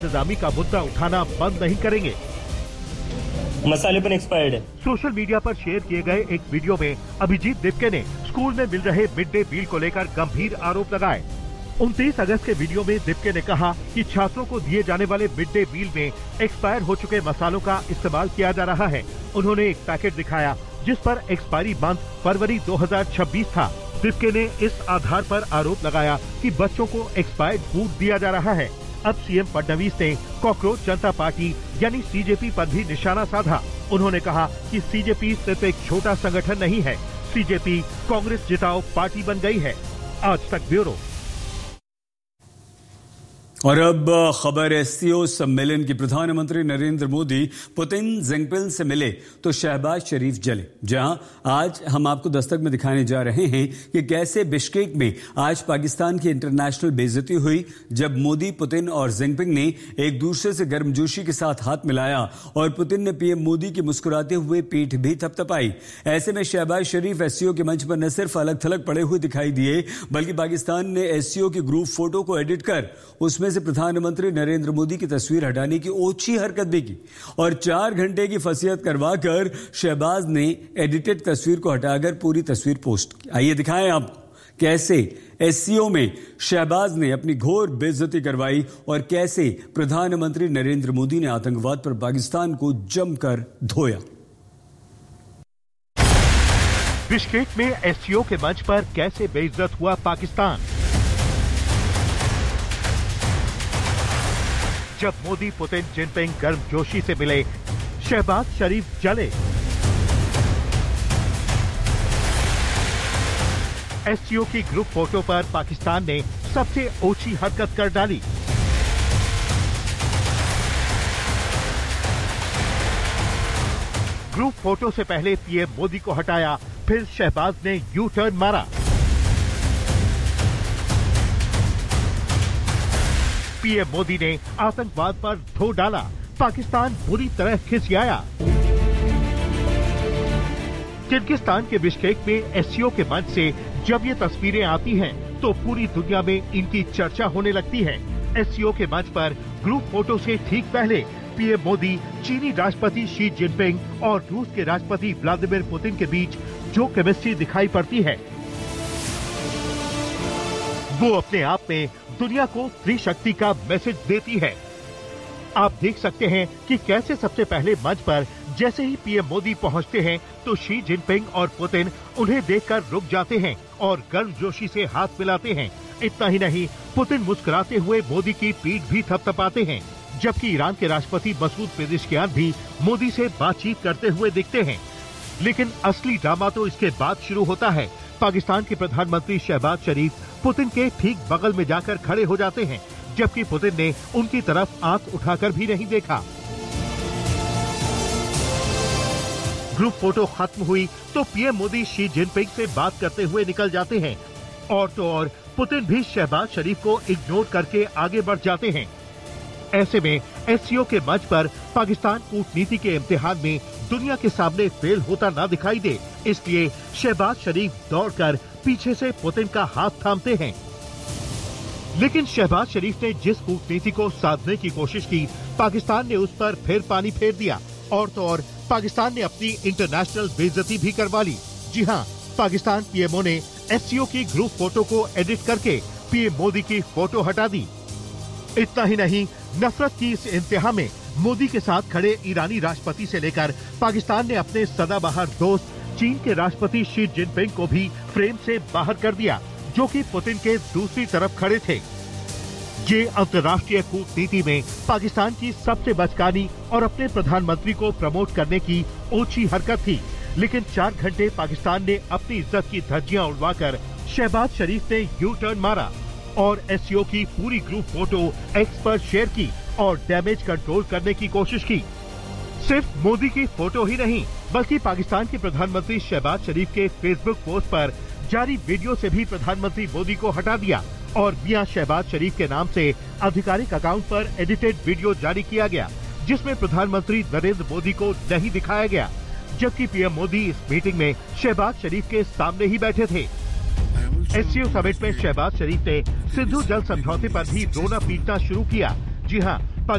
इंतजामी का मुद्दा उठाना बंद नहीं करेंगे। मसाले पर एक्सपायर्ड है। सोशल मीडिया पर शेयर किए गए एक वीडियो में अभिजीत दिपके ने स्कूल में मिल रहे मिड डे मील को लेकर गंभीर आरोप लगाए। 29 अगस्त के वीडियो में दिपके ने कहा कि छात्रों को दिए जाने वाले मिड डे मील में एक्सपायर हो चुके मसालों का इस्तेमाल किया जा रहा है। उन्होंने एक पैकेट दिखाया जिस पर एक्सपायरी मंथ फरवरी 2026 था। दिपके ने इस आधार पर आरोप लगाया कि बच्चों को एक्सपायर्ड फूड दिया जा रहा है। अब सीएम फडणवीस ने कॉकरोच जनता पार्टी यानी सीजेपी पर भी निशाना साधा। उन्होंने कहा कि सीजेपी सिर्फ एक छोटा संगठन नहीं है, सीजेपी कांग्रेस जिताओ पार्टी बन गई है। आज तक ब्यूरो। और अब खबर एससीओ सम्मेलन की। प्रधानमंत्री नरेंद्र मोदी पुतिन जिनपिंग से मिले तो शहबाज शरीफ जले। जहां आज हम आपको दस्तक में दिखाने जा रहे हैं कि कैसे बिश्केक में आज पाकिस्तान की इंटरनेशनल बेइज्जती हुई जब मोदी, पुतिन और जिनपिंग ने एक दूसरे से गर्मजोशी के साथ हाथ मिलाया और पुतिन ने पीएम मोदी की मुस्कुराते हुए पीठ भी थपथपाई। ऐसे में शहबाज शरीफ एससीओ के मंच पर न सिर्फ अलग थलग पड़े हुए दिखाई दिए बल्कि पाकिस्तान ने एससीओ की ग्रुप फोटो को एडिट कर उसमें से प्रधानमंत्री नरेंद्र मोदी की तस्वीर हटाने की ओछी हरकत भी की और 4 घंटे की फसीहत करवाकर शहबाज ने एडिटेड तस्वीर को हटाकर पूरी तस्वीर पोस्ट की। आइए दिखाएं आपको कैसे एससीओ में शहबाज ने अपनी घोर बेइज्जती करवाई और कैसे प्रधानमंत्री नरेंद्र मोदी ने आतंकवाद पर पाकिस्तान को जमकर धोया। बिश्केक में एससीओ के मंच पर कैसे बेइज्जत हुआ पाकिस्तान। जब मोदी, पुतिन, जिनपिंग गर्मजोशी से मिले, शहबाज शरीफ जले। एससीओ की ग्रुप फोटो पर पाकिस्तान ने सबसे ओछी हरकत कर डाली। ग्रुप फोटो से पहले पीएम मोदी को हटाया, फिर शहबाज ने यू टर्न मारा। पीएम मोदी ने आतंकवाद पर धो डाला, पाकिस्तान बुरी तरह खिसियाया। किर्गिस्तान के बिश्केक में एससीओ के मंच से जब ये तस्वीरें आती हैं, तो पूरी दुनिया में इनकी चर्चा होने लगती है। एससीओ के मंच पर ग्रुप फोटो से ठीक पहले पीएम मोदी, चीनी राष्ट्रपति शी जिनपिंग और रूस के राष्ट्रपति व्लादिमीर पुतिन के बीच जो केमिस्ट्री दिखाई पड़ती है, वो अपने आप में दुनिया को स्त्री शक्ति का मैसेज देती है। आप देख सकते हैं कि कैसे सबसे पहले मंच पर जैसे ही पीएम मोदी पहुंचते हैं तो शी जिनपिंग और पुतिन उन्हें देखकर रुक जाते हैं और गर्मजोशी से हाथ मिलाते हैं। इतना ही नहीं, पुतिन मुस्कुराते हुए मोदी की पीठ भी थपथपाते हैं, जबकि ईरान के राष्ट्रपति मसूद पेजेश्कियान भी मोदी से बातचीत करते हुए दिखते हैं। लेकिन असली ड्रामा तो इसके बाद शुरू होता है। पाकिस्तान के प्रधानमंत्री शहबाज शरीफ पुतिन के ठीक बगल में जाकर खड़े हो जाते हैं, जबकि पुतिन ने उनकी तरफ आंख उठाकर भी नहीं देखा। ग्रुप फोटो खत्म हुई तो पीएम मोदी शी जिनपिंग से बात करते हुए निकल जाते हैं और तो और पुतिन भी शहबाज शरीफ को इग्नोर करके आगे बढ़ जाते हैं। ऐसे में एससीओ के मंच पर पाकिस्तान कूटनीति के इम्तिहान में दुनिया के सामने फेल होता ना दिखाई दे, इसलिए शहबाज शरीफ दौड़कर पीछे से पुतिन का हाथ थामते हैं। लेकिन शहबाज शरीफ ने जिस कूटनीति को साधने की कोशिश की, पाकिस्तान ने उस पर फिर पानी फेर दिया और तो और पाकिस्तान ने अपनी इंटरनेशनल बेइज्जती भी करवा ली। जी हां, पाकिस्तान पीएमओ ने एससीओ की ग्रुप फोटो को एडिट करके पीएम मोदी की फोटो हटा दी। इतना ही नहीं, नफरत की इस इंतहा में मोदी के साथ खड़े ईरानी राष्ट्रपति से लेकर पाकिस्तान ने अपने सदाबहार दोस्त चीन के राष्ट्रपति शी जिनपिंग को भी फ्रेम से बाहर कर दिया, जो कि पुतिन के दूसरी तरफ खड़े थे। ये अंतर्राष्ट्रीय कूटनीति में पाकिस्तान की सबसे बचकानी और अपने प्रधानमंत्री को प्रमोट करने की ओछी हरकत थी। लेकिन 4 घंटे पाकिस्तान ने अपनी इज्जत की धज्जियां उड़वाकर शहबाज शरीफ ने यू टर्न मारा और एससीओ की पूरी ग्रुप फोटो एक्स पर शेयर की और डैमेज कंट्रोल करने की कोशिश की। सिर्फ मोदी की फोटो ही नहीं, बल्कि पाकिस्तान के प्रधानमंत्री शहबाज शरीफ के फेसबुक पोस्ट पर जारी वीडियो से भी प्रधानमंत्री मोदी को हटा दिया और मियां शहबाज शरीफ के नाम से आधिकारिक अकाउंट पर एडिटेड वीडियो जारी किया गया, जिसमें प्रधानमंत्री नरेंद्र मोदी को नहीं दिखाया गया, जबकि पीएम मोदी इस मीटिंग में शहबाज शरीफ के सामने ही बैठे थे। एससीओ समिट में शहबाज शरीफ ने सिंधु जल समझौते पर भी रोना पीटना शुरू किया। जी हां,